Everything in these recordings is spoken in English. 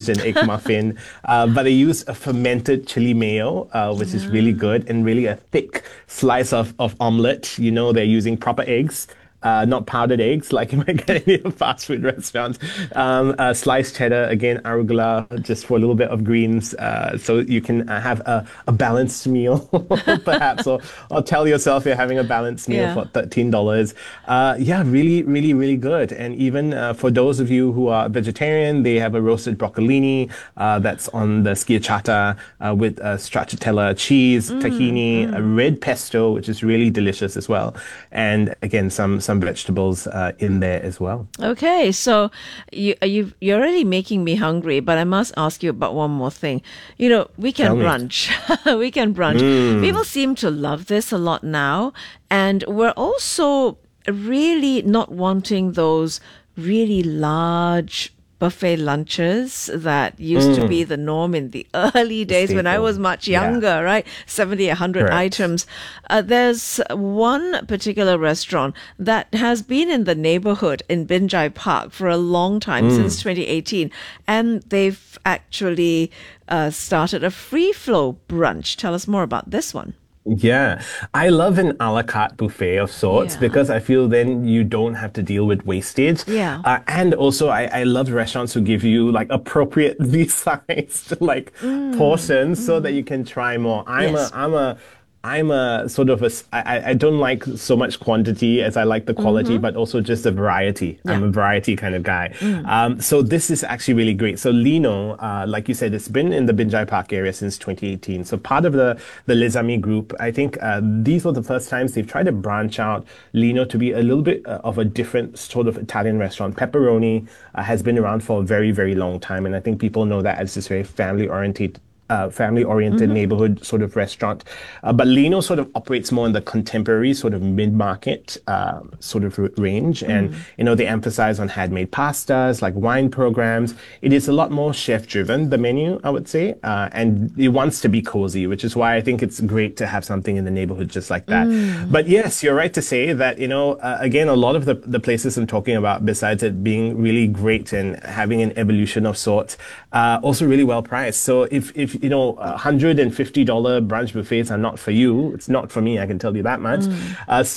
sausage and egg muffin, but they use a fermented chili mayo, which is really good, and really a thick slice of omelette. You know, they're using proper eggs. Not powdered eggs like you might get in your fast food restaurants. Sliced cheddar, again, arugula, just for a little bit of greens, so you can have a balanced meal, perhaps, or tell yourself you're having a balanced meal Yeah. for $13. Yeah, really, really, really good. And even for those of you who are vegetarian, they have a roasted broccolini that's on the schiacciata with stracciatella cheese, Mm, tahini, a mm. red pesto, which is really delicious as well. And again, some vegetables in there as well. Okay, so you're already making me hungry, but I must ask you about one more thing. You know, Tell weekend me. brunch. Weekend brunch. People Mm, seem to love this a lot now, and we're also really not wanting those really large buffet lunches that used to be mm, the norm in the early the days when I was staple. much Yeah, younger, right? 70, 100 correct. items. There's one particular restaurant that has been in the neighborhood in Binjai Park for a long time, since Mm. 2018, and they've actually started a free flow brunch. Tell us more about this one. Yeah, I love an a la carte buffet of sorts Yeah. because I feel then you don't have to deal with wastage. Yeah. And also, I love restaurants who give you like appropriately sized like Mm, portions so that mm. you can try more. Yes. I'm a sort of I don't like so much quantity as I like the quality, Mm-hmm. but also just the variety. Yeah. I'm a variety kind of guy. Mm. So this is actually really great. So Lino, like you said, it's been in the Binjai Park area since 2018. So part of the Lizami group, I think these were the first times they've tried to branch out Lino to be a little bit of a different sort of Italian restaurant. Pepperoni has been around for a very, very long time, and I think people know that as this very family-oriented Mm-hmm. neighborhood sort of restaurant. But Lino sort of operates more in the contemporary sort of mid-market sort of range. And, Mm. you know, they emphasize on handmade pastas, like wine programs. It is a lot more chef-driven, the menu, I would say. And it wants to be cozy, which is why I think it's great to have something in the neighborhood just like that. Mm. But yes, you're right to say that, you know, again, a lot of the places I'm talking about, besides it being really great and having an evolution of sorts, also really well priced. So if you know, $150 brunch buffets are not for you. It's not for me, I can tell you that much. Mm.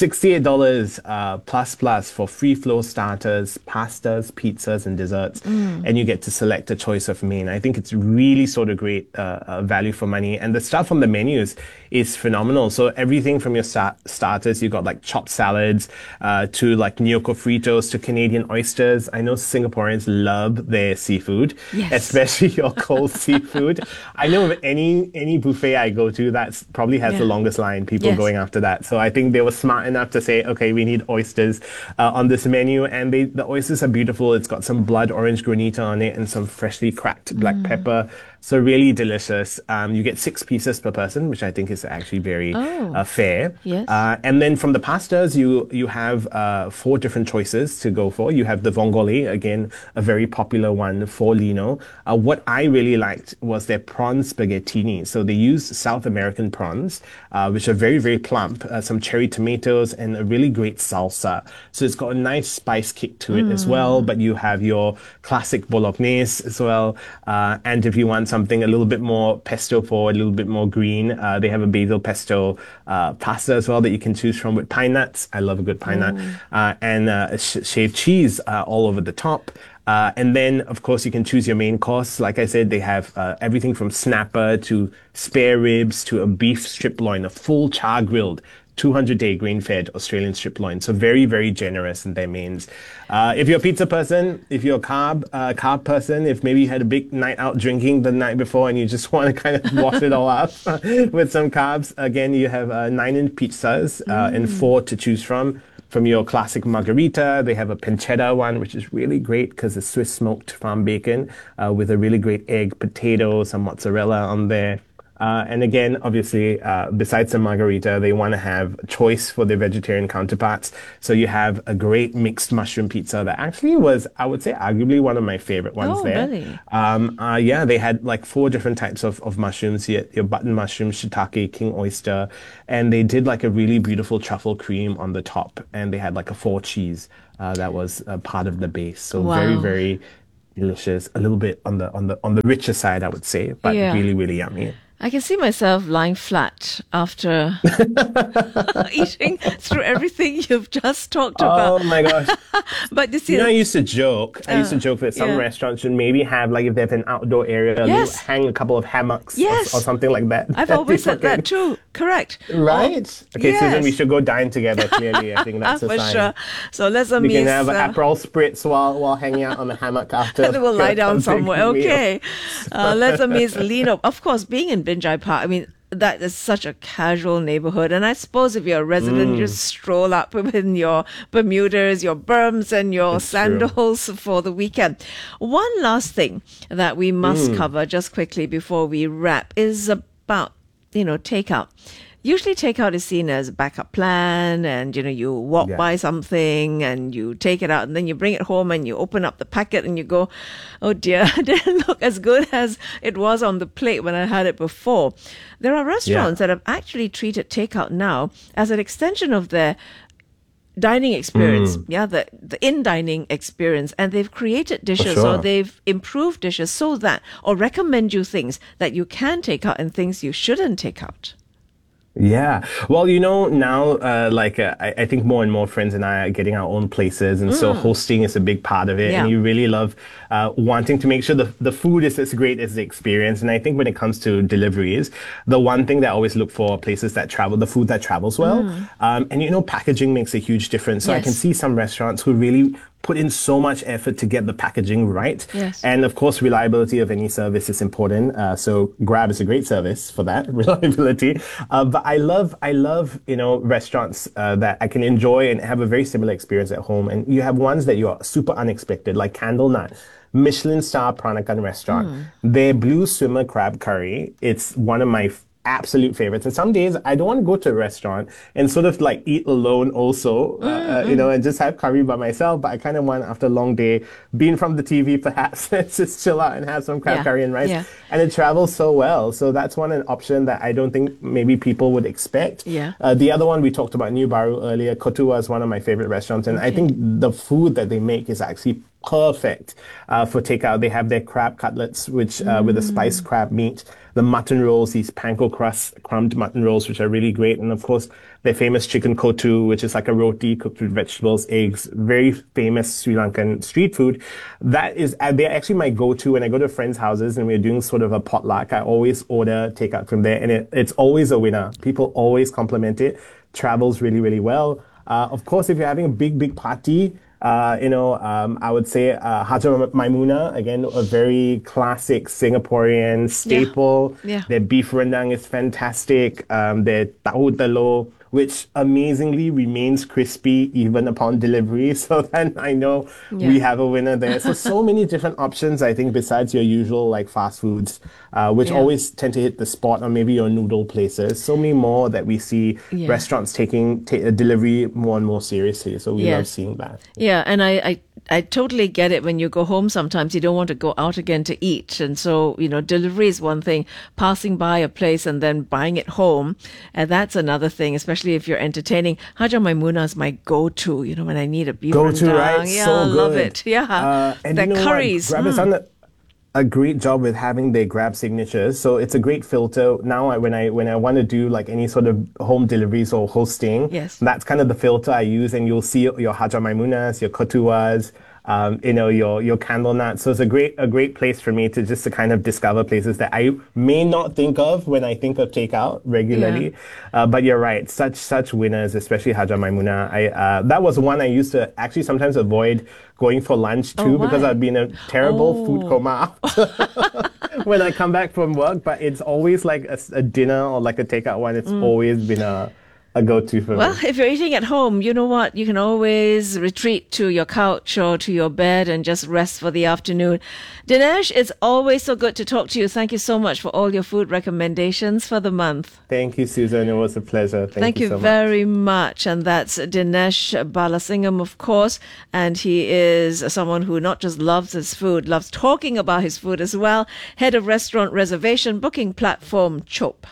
$68 plus for free flow starters, pastas, pizzas, and desserts. Mm. And you get to select a choice of main. I think it's really sort of great value for money. And the stuff on the menus is phenomenal. So everything from your starters, you got like chopped salads to like gnocco fritos to Canadian oysters. I know Singaporeans love their seafood, Yes. especially your cold seafood. I know of any buffet I go to, that's probably has the Yeah. longest line, people Yes. going after that. So I think they were smart enough to say, okay, we need oysters on this menu, and the oysters are beautiful. It's got some blood orange granita on it and some freshly cracked black Mm. pepper. So really delicious. You get 6 pieces per person, which I think is actually very Oh, fair. yes. And then from the pastas, you have 4 different choices to go for. You have the vongole, again, a very popular one for Lino. What I really liked was their prawn spaghettini. So they use South American prawns, which are very, very plump, some cherry tomatoes, and a really great salsa. So it's got a nice spice kick to it as well, Mm. but you have your classic bolognese as well. And if you want something a little bit more pesto forward, a little bit more green, they have a basil pesto pasta as well that you can choose from with pine nuts. I love a good pine nut. Oh. And shaved cheese all over the top. And then, of course, you can choose your main course. Like I said, they have everything from snapper to spare ribs to a beef strip loin, a full char grilled 200-day grain-fed Australian strip loin. So very, very generous in their mains. If you're a pizza person, if you're a carb person, if maybe you had a big night out drinking the night before and you just want to kind of wash it all up with some carbs, again, you have 9-inch pizzas and Mm. 4 to choose from. From your classic margarita, they have a pancetta one, which is really great because it's Swiss smoked farm bacon with a really great egg, potato, some mozzarella on there. And again, obviously, besides the margarita, they want to have choice for their vegetarian counterparts. So you have a great mixed mushroom pizza that actually was, I would say, arguably one of my favorite ones Oh, there. really? Yeah, they had like 4 different types of mushrooms. Your button mushroom, shiitake, king oyster, and they did like a really beautiful truffle cream on the top, and they had like a 4 cheese that was part of the base. So very, Wow. very delicious, a little bit on the richer side, I would say, but Yeah. really, really yummy. I can see myself lying flat after eating through everything you've just talked about. Oh my gosh. But you You know, see, I used to joke that some yeah. restaurants should maybe have, like, if there's an outdoor area, they'll Yes. hang a couple of hammocks or Yes. something like that. I've that always said people that can- too. Correct. Right? Okay, Susan, we Yes. should go dine together, clearly. I think that's a For sign. sure. So let's We can miss. have an Aperol spritz while hanging out on the hammock after. And then we'll lie down a big somewhere. meal. Okay. Let's miss Lino. Of course, being in Binjai Park, I mean, that is such a casual neighborhood. And I suppose if you're a resident, you just stroll up in your Bermudas, your berms, and your It's true. sandals for the weekend. One last thing that we must cover just quickly before we wrap is about, takeout. Usually takeout is seen as a backup plan and, you walk Yeah. by something and you take it out and then you bring it home and you open up the packet and you go, oh dear, it didn't look as good as it was on the plate when I had it before. There are restaurants that have actually treated takeout now as an extension of their dining experience, the in-dining experience, and they've created dishes or sure. they've improved dishes so that, or recommend you things that you can take out and things you shouldn't take out. Yeah. Well, now, I think more and more friends and I are getting our own places. And so hosting is a big part of it. Yeah. And you really love wanting to make sure the food is as great as the experience. And I think when it comes to deliveries, the one thing that I always look for are places that travel, the food that travels well. And packaging makes a huge difference. So I Yes. can see some restaurants who really put in so much effort to get the packaging right. Yes. And of course, reliability of any service is important. So Grab is a great service for that, reliability. But I love, restaurants that I can enjoy and have a very similar experience at home. And you have ones that you are super unexpected, like Candle Nut. Michelin star Pranakan restaurant. Their blue swimmer crab curry, it's one of my absolute favorites. And some days I don't want to go to a restaurant and sort of like eat alone also, and just have curry by myself. But I kind of want, after a long day, being from the TV perhaps, let's just chill out and have some crab Yeah, curry and rice. yeah. And it travels so well. So that's an option that I don't think maybe people would expect. Yeah. The other one we talked about, New Baru earlier, Kotua is one of my favorite restaurants. And I think the food that they make is actually perfect for takeout. They have their crab cutlets, which with the spiced crab meat, the mutton rolls, these panko crust crumbed mutton rolls, which are really great, and of course their famous chicken kotu, which is like a roti cooked with vegetables, eggs, very famous Sri Lankan street food. That is, they're actually my go-to when I go to friends' houses and we're doing sort of a potluck. I always order takeout from there, and it's always a winner. People always compliment it. Travels really, really well. Of course, if you're having a big party, I would say Haja Maimuna, again, a very classic Singaporean staple. Yeah. Their beef rendang is fantastic. Their tahu telo, which amazingly remains crispy even upon delivery. So then I know we have a winner there. So many different options, I think, besides your usual like fast foods, which always tend to hit the spot, or maybe your noodle places. So many more that we see restaurants taking delivery more and more seriously. So we love seeing that. Yeah, and I totally get it. When you go home, sometimes you don't want to go out again to eat. And so, delivery is one thing, passing by a place and then buying it home. And that's another thing, especially if you're entertaining. Haja Maimuna is my go-to, when I need a beef Go-to, rendang. right? Yeah, So I love good. it. Yeah. And the you know curries. what? Grab has done a great job with having their Grab signatures. So it's a great filter. Now, when I want to do like any sort of home deliveries or hosting, that's kind of the filter I use. And you'll see your Haja Maimunas, your Kotuas, your Candle Nut. So it's a great place for me to kind of discover places that I may not think of when I think of takeout regularly. But you're right, such winners, especially Haja Maimuna. That was one I used to actually sometimes avoid going for lunch too, because I'd be in a terrible food coma after when I come back from work. But it's always like a dinner or like a takeout one. It's always been a go-to for me. Well, if you're eating at home, you know what? You can always retreat to your couch or to your bed and just rest for the afternoon. Dinesh, it's always so good to talk to you. Thank you so much for all your food recommendations for the month. Thank you, Susan. It was a pleasure. Thank you so much. very much. And that's Dinesh Balasingham, of course. And he is someone who not just loves his food, loves talking about his food as well. Head of restaurant reservation booking platform, Chope.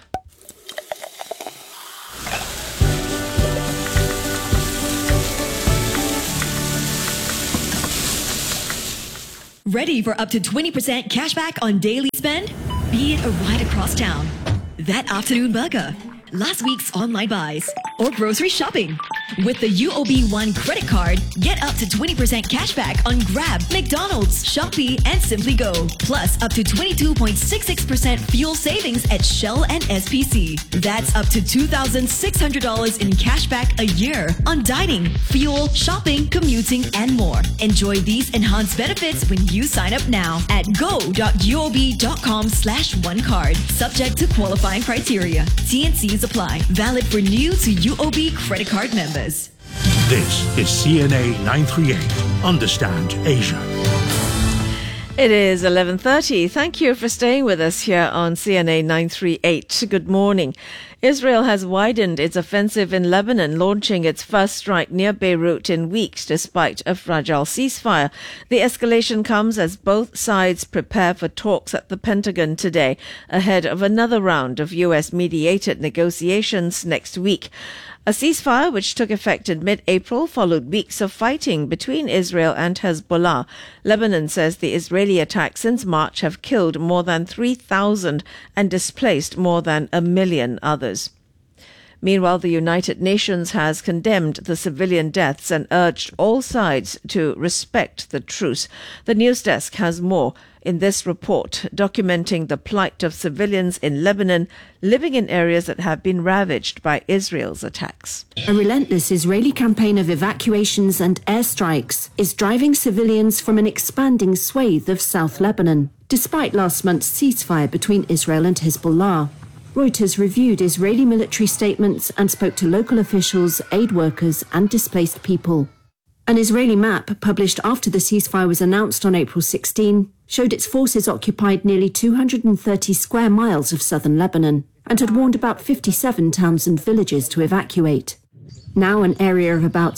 Ready for up to 20% cashback on daily spend? Be it a ride across town, that afternoon burger, last week's online buys, or grocery shopping. With the UOB One credit card, get up to 20% cashback on Grab, McDonald's, Shopee, and Simply Go. Plus up to 22.66% fuel savings at Shell and SPC. That's up to $2,600 in cashback a year on dining, fuel, shopping, commuting, and more. Enjoy these enhanced benefits when you sign up now at go.uob.com/onecard. Subject to qualifying criteria. T&Cs apply. Valid for new to UOB credit card members. This is CNA 938. Understand Asia. It is 11:30. Thank you for staying with us here on CNA 938. Good morning. Israel has widened its offensive in Lebanon, launching its first strike near Beirut in weeks despite a fragile ceasefire. The escalation comes as both sides prepare for talks at the Pentagon today, ahead of another round of US-mediated negotiations next week. A ceasefire which took effect in mid-April followed weeks of fighting between Israel and Hezbollah. Lebanon says the Israeli attacks since March have killed more than 3,000 and displaced more than 1 million others. Meanwhile, the United Nations has condemned the civilian deaths and urged all sides to respect the truce. The news desk has more in this report documenting the plight of civilians in Lebanon living in areas that have been ravaged by Israel's attacks. A relentless Israeli campaign of evacuations and airstrikes is driving civilians from an expanding swathe of South Lebanon, despite last month's ceasefire between Israel and Hezbollah. Reuters reviewed Israeli military statements and spoke to local officials, aid workers and displaced people. An Israeli map published after the ceasefire was announced on April 16 showed its forces occupied nearly 230 square miles of southern Lebanon and had warned about 57 towns and villages to evacuate. Now an area of about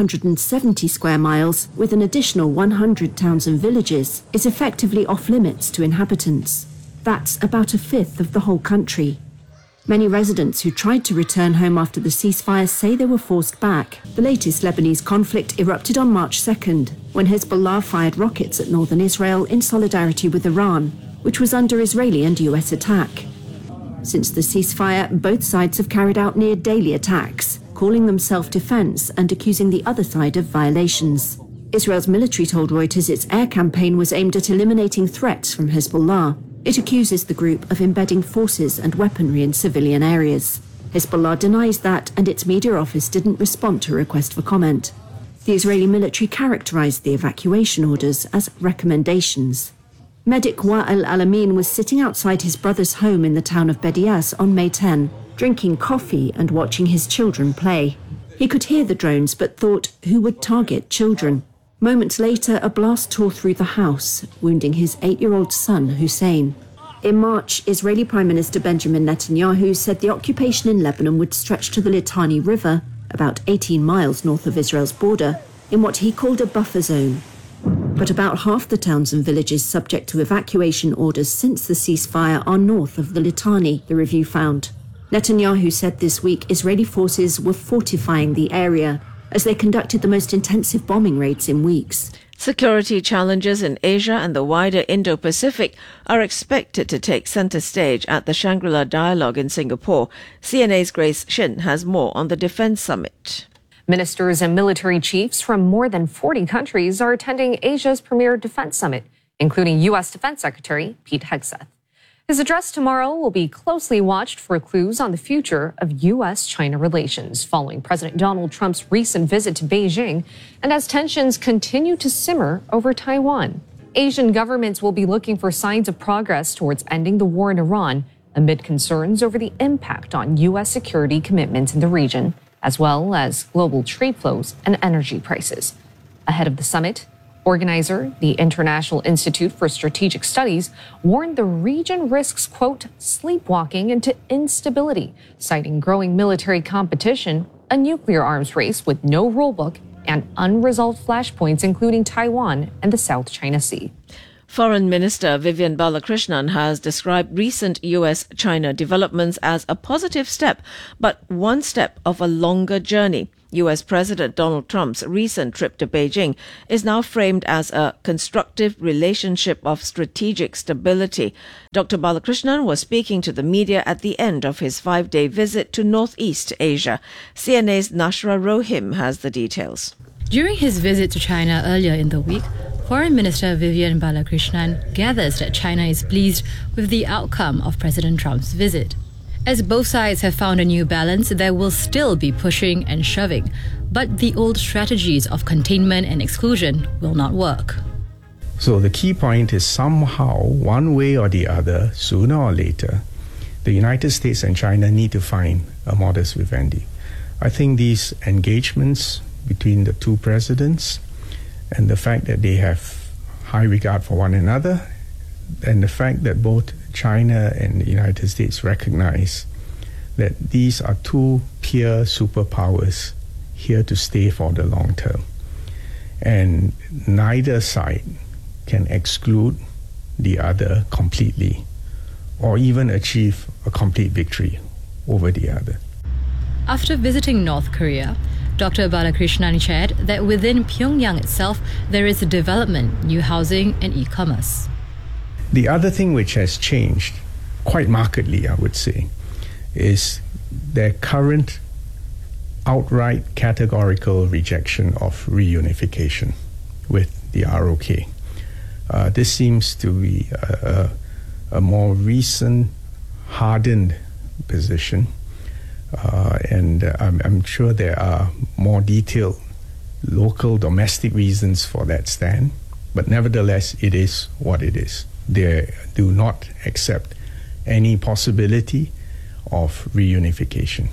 770 square miles with an additional 100 towns and villages is effectively off limits to inhabitants. That's about a fifth of the whole country. Many residents who tried to return home after the ceasefire say they were forced back. The latest Lebanese conflict erupted on March 2nd, when Hezbollah fired rockets at northern Israel in solidarity with Iran, which was under Israeli and US attack. Since the ceasefire, both sides have carried out near daily attacks, calling them self-defense and accusing the other side of violations. Israel's military told Reuters its air campaign was aimed at eliminating threats from Hezbollah. It accuses the group of embedding forces and weaponry in civilian areas. Hezbollah denies that, and its media office didn't respond to a request for comment. The Israeli military characterized the evacuation orders as recommendations. Medic Wa'el Alamin was sitting outside his brother's home in the town of Bedias on May 10, drinking coffee and watching his children play. He could hear the drones but thought, who would target children? Moments later, a blast tore through the house, wounding his 8-year-old son, Hussein. In March, Israeli Prime Minister Benjamin Netanyahu said the occupation in Lebanon would stretch to the Litani River, about 18 miles north of Israel's border, in what he called a buffer zone. But about half the towns and villages subject to evacuation orders since the ceasefire are north of the Litani, the review found. Netanyahu said this week Israeli forces were fortifying the area as they conducted the most intensive bombing raids in weeks. Security challenges in Asia and the wider Indo-Pacific are expected to take centre stage at the Shangri-La Dialogue in Singapore. CNA's Grace Shin has more on the Defence Summit. Ministers and military chiefs from more than 40 countries are attending Asia's premier defense summit, including U.S. Defense Secretary Pete Hegseth. His address tomorrow will be closely watched for clues on the future of U.S.-China relations following President Donald Trump's recent visit to Beijing and as tensions continue to simmer over Taiwan. Asian governments will be looking for signs of progress towards ending the war in Iran amid concerns over the impact on U.S. security commitments in the region, as well as global trade flows and energy prices. Ahead of the summit, organizer, the International Institute for Strategic Studies, warned the region risks, quote, sleepwalking into instability, citing growing military competition, a nuclear arms race with no rulebook, and unresolved flashpoints, including Taiwan and the South China Sea. Foreign Minister Vivian Balakrishnan has described recent US-China developments as a positive step, but one step of a longer journey. US President Donald Trump's recent trip to Beijing is now framed as a constructive relationship of strategic stability. Dr. Balakrishnan was speaking to the media at the end of his 5-day visit to Northeast Asia. CNA's Nashra Rohim has the details. During his visit to China earlier in the week, Foreign Minister Vivian Balakrishnan gathers that China is pleased with the outcome of President Trump's visit. As both sides have found a new balance, there will still be pushing and shoving, but the old strategies of containment and exclusion will not work. So the key point is somehow, one way or the other, sooner or later, the United States and China need to find a modus vivendi. I think these engagements between the two presidents and the fact that they have high regard for one another and the fact that both China and the United States recognize that these are two peer superpowers here to stay for the long term. And neither side can exclude the other completely or even achieve a complete victory over the other. After visiting North Korea, Dr. Balakrishnan shared that within Pyongyang itself, there is development, new housing and e-commerce. The other thing which has changed, quite markedly I would say, is their current outright categorical rejection of reunification with the ROK. This seems to be a more recent, hardened position, and I'm sure there are more detailed local domestic reasons for that stand, but nevertheless it is what it is. They do not accept any possibility of reunification.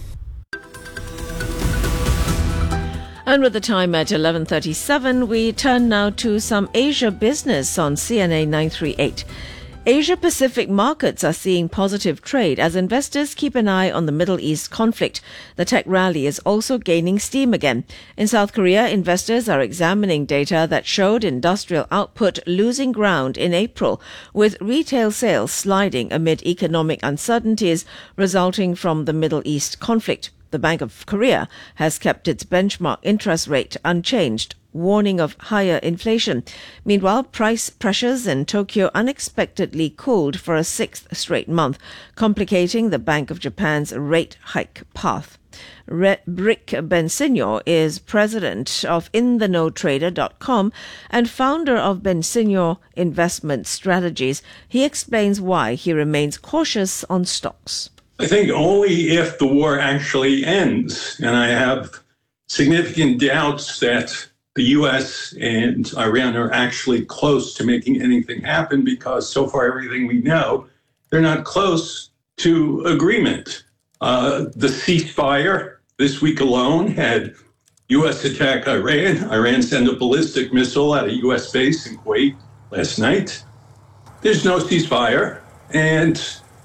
And with the time at 11:37, we turn now to some Asia business on CNA 938. Asia-Pacific markets are seeing positive trade as investors keep an eye on the Middle East conflict. The tech rally is also gaining steam again. In South Korea, investors are examining data that showed industrial output losing ground in April, with retail sales sliding amid economic uncertainties resulting from the Middle East conflict. The Bank of Korea has kept its benchmark interest rate unchanged, warning of higher inflation. Meanwhile, price pressures in Tokyo unexpectedly cooled for a 6th straight month, complicating the Bank of Japan's rate hike path. Rick Bensigno is president of InTheKnowTrader.com and founder of Bensigno Investment Strategies. He explains why he remains cautious on stocks. I think only if the war actually ends, and I have significant doubts that the U.S. and Iran are actually close to making anything happen because so far everything we know, they're not close to agreement. The ceasefire this week alone had U.S. attack Iran. Iran sent a ballistic missile at a U.S. base in Kuwait last night. There's no ceasefire. And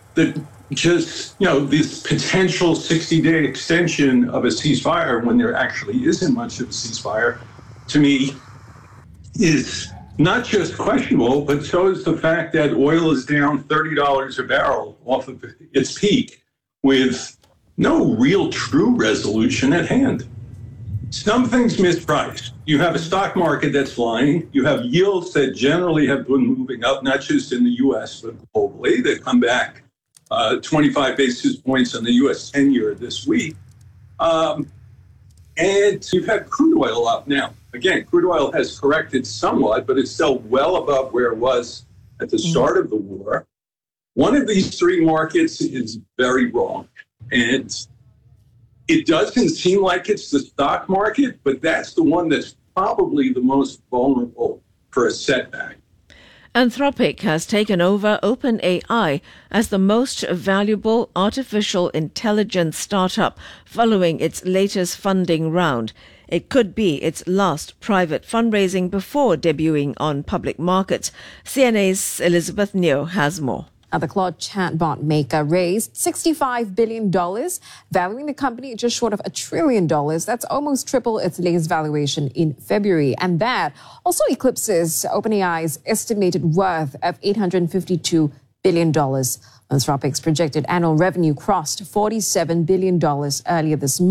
this potential 60-day extension of a ceasefire when there actually isn't much of a ceasefire, to me, is not just questionable, but so is the fact that oil is down $30 a barrel off of its peak with no real true resolution at hand. Something's mispriced. You have a stock market that's flying. You have yields that generally have been moving up, not just in the U.S., but globally. They come back 25 basis points on the U.S. 10-year this week. And you've had crude oil up now. Again, crude oil has corrected somewhat, but it's still well above where it was at the start of the war. One of these three markets is very wrong. And it doesn't seem like it's the stock market, but that's the one that's probably the most vulnerable for a setback. Anthropic has taken over OpenAI as the most valuable artificial intelligence startup following its latest funding round. It could be its last private fundraising before debuting on public markets. CNA's Elizabeth Neo has more. The Claude chatbot maker raised $65 billion, valuing the company just short of $1 trillion. That's almost triple its latest valuation in February. And that also eclipses OpenAI's estimated worth of $852 billion. Anthropic's projected annual revenue crossed $47 billion earlier this month.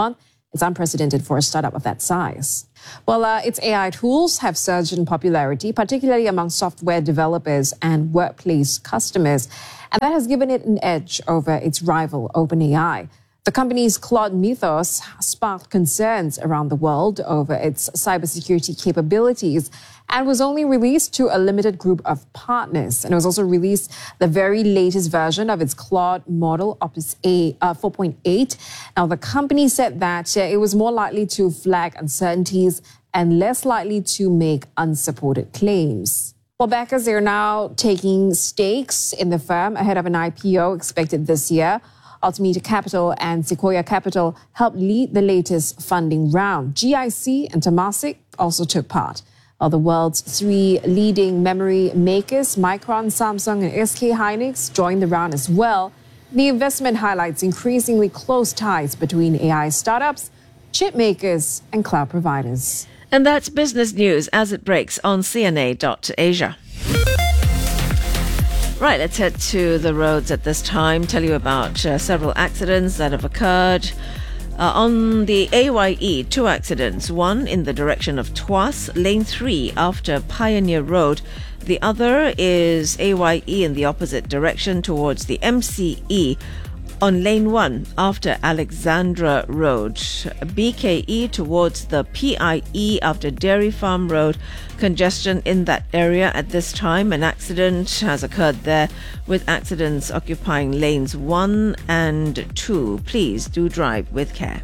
It's unprecedented for a startup of that size. Well, its AI tools have surged in popularity, particularly among software developers and workplace customers, and that has given it an edge over its rival, OpenAI. The company's Claude Mythos sparked concerns around the world over its cybersecurity capabilities and was only released to a limited group of partners. And it was also released the very latest version of its Claude model, Opus 4.8. Now, the company said that it was more likely to flag uncertainties and less likely to make unsupported claims. Well, backers are now taking stakes in the firm ahead of an IPO expected this year. Altimeter Capital and Sequoia Capital helped lead the latest funding round. GIC and Temasek also took part. While the world's three leading memory makers, Micron, Samsung, and SK Hynix, joined the round as well. The investment highlights increasingly close ties between AI startups, chip makers, and cloud providers. And that's business news as it breaks on CNA.Asia. Right, let's head to the roads at this time, tell you about several accidents that have occurred. On the AYE, two accidents, one in the direction of Tuas, lane 3 after Pioneer Road. The other is AYE in the opposite direction towards the MCE on lane 1 after Alexandra Road. BKE towards the PIE after Dairy Farm Road. Congestion in that area at this time. An accident has occurred there with accidents occupying lanes 1 and 2. Please do drive with care.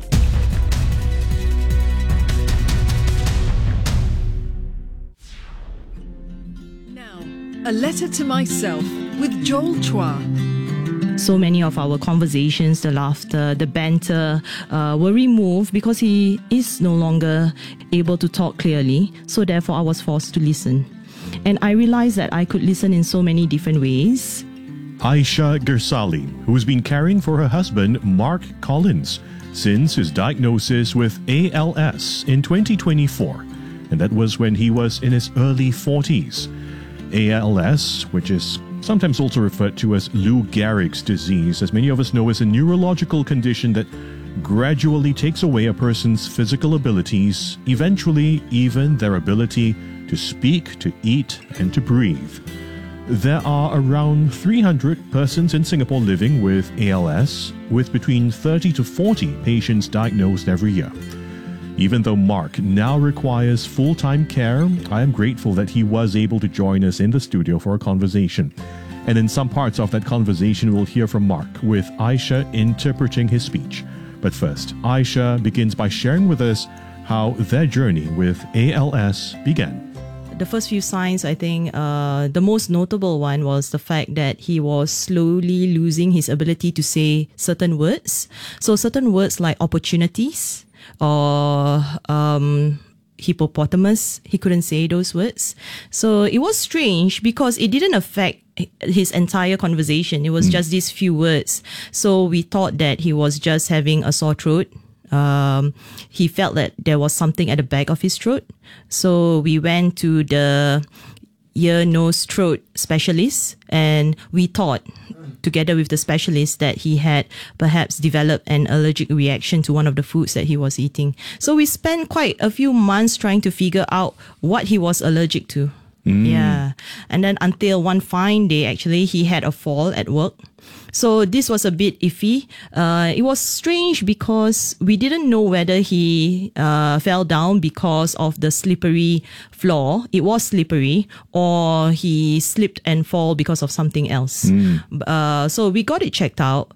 Now, a letter to myself with Joel Chua. So many of our conversations, the laughter, the banter were removed because he is no longer able to talk clearly. So therefore, I was forced to listen. And I realized that I could listen in so many different ways. Aisha Gersali, who has been caring for her husband, Mark Collins, since his diagnosis with ALS in 2024. And that was when he was in his early 40s. ALS, which is sometimes also referred to as Lou Gehrig's disease, as many of us know, is a neurological condition that gradually takes away a person's physical abilities, eventually even their ability to speak, to eat, and to breathe. There are around 300 persons in Singapore living with ALS, with between 30 to 40 patients diagnosed every year. Even though Mark now requires full-time care, I am grateful that he was able to join us in the studio for a conversation. And in some parts of that conversation, we'll hear from Mark, with Aisha interpreting his speech. But first, Aisha begins by sharing with us how their journey with ALS began. The first few signs, I think, the most notable one was the fact that he was slowly losing his ability to say certain words. So certain words like opportunities, or hippopotamus, he couldn't say those words. So it was strange because it didn't affect his entire conversation. It was just these few words. So we thought that he was just having a sore throat. He felt that there was something at the back of his throat. So we went to the ear, nose, throat specialist, and we thought, together with the specialist, that he had perhaps developed an allergic reaction to one of the foods that he was eating. So we spent quite a few months trying to figure out what he was allergic to. Yeah. And then until one fine day, actually, he had a fall at work. So this was a bit iffy. It was strange because we didn't know whether he fell down because of the slippery floor. It was slippery, or he slipped and fall because of something else. So we got it checked out.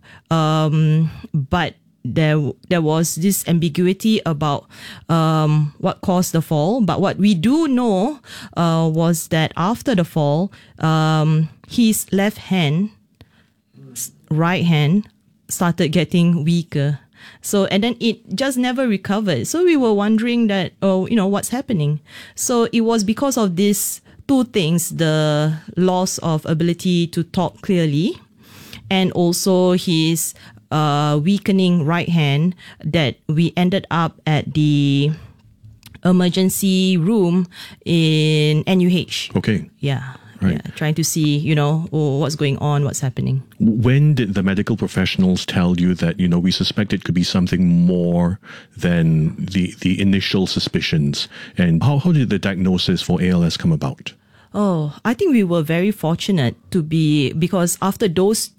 But there was this ambiguity about what caused the fall. But what we do know was that after the fall, his right hand started getting weaker. So, and then it just never recovered. So we were wondering that, what's happening? So it was because of these two things, the loss of ability to talk clearly, and also his weakening right hand, that we ended up at the emergency room in NUH. Okay. Yeah. Right. Yeah, trying to see, what's going on, what's happening. When did the medical professionals tell you that, we suspect it could be something more than the initial suspicions? And how did the diagnosis for ALS come about? Oh, I think we were very fortunate because after those